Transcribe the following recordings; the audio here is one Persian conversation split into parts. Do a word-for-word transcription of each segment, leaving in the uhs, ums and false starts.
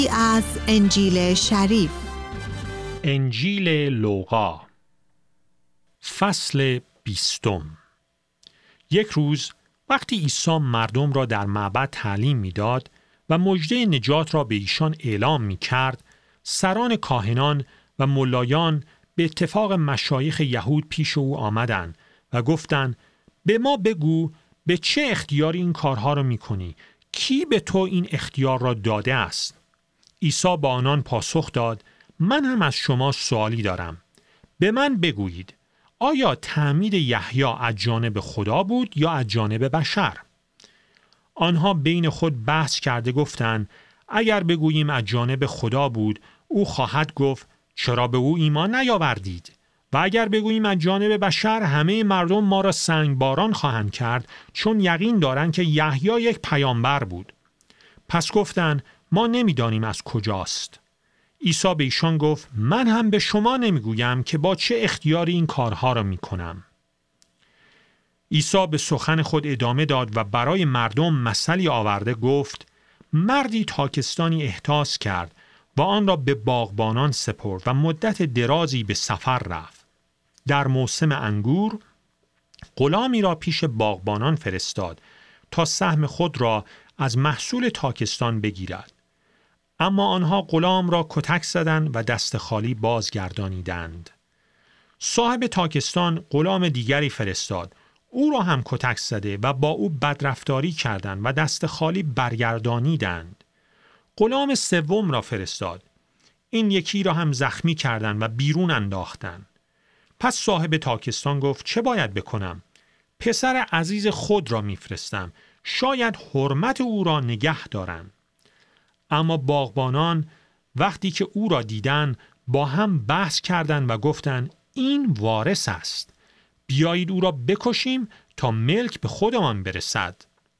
از انجیل شریف. انجیل لوقا فصل بیستم. یک روز وقتی عیسی مردم را در معبد تعلیم می‌داد و مژده نجات را به ایشان اعلام می‌کرد، سران کاهنان و ملایان به اتفاق مشایخ یهود پیش او آمدند و گفتند: به ما بگو به چه اختیاری این کارها را می‌کنی؟ کی به تو این اختیار را داده است؟ عیسی با آنان پاسخ داد: من هم از شما سوالی دارم. به من بگویید، آیا تعمید یحیی از جانب خدا بود یا از جانب بشر؟ آنها بین خود بحث کرده گفتند: اگر بگوییم از جانب خدا بود، او خواهد گفت چرا به او ایمان نیاوردید؟ و اگر بگوییم از جانب بشر، همه مردم ما را سنگباران خواهند کرد، چون یقین دارند که یحیی یک پیامبر بود. پس گفتند: ما نمیدانیم از کجاست. عیسی به ایشان گفت: من هم به شما نمیگویم که با چه اختیاری این کارها را میکنم. عیسی به سخن خود ادامه داد و برای مردم مثلی آورده گفت: مردی تاکستانی احداث کرد و آن را به باغبانان سپرد و مدت درازی به سفر رفت. در موسم انگور غلامی را پیش باغبانان فرستاد تا سهم خود را از محصول تاکستان بگیرد. اما آنها غلام را کتک زدند و دست خالی بازگردانیدند. صاحب تاکستان غلام دیگری فرستاد. او را هم کتک زده و با او بدرفتاری کردند و دست خالی برگردانیدند. غلام سوم را فرستاد. این یکی را هم زخمی کردند و بیرون انداختند. پس صاحب تاکستان گفت: چه باید بکنم؟ پسر عزیز خود را میفرستم، شاید حرمت او را نگه دارند. اما باغبانان وقتی که او را دیدند با هم بحث کردند و گفتند: این وارث است، بیایید او را بکشیم تا ملک به خودمان برسد.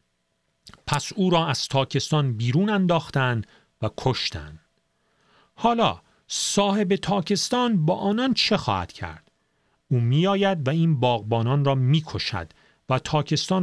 پس او را از تاکستان بیرون انداختند و کشتند. حالا صاحب تاکستان با آنان چه خواهد کرد؟ او می آید و این باغبانان را می کشد و تاکستان